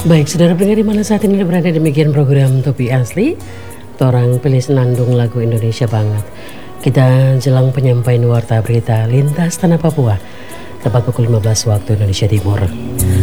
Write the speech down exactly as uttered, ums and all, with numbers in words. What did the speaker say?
Baik, saudara pendengar di mana saat ini berada demikian program Topi Asli. Torang pilih senandung lagu Indonesia banget. Kita jelang penyampaian warta berita lintas tanah Papua. Tepat pukul lima belas waktu Indonesia Timur.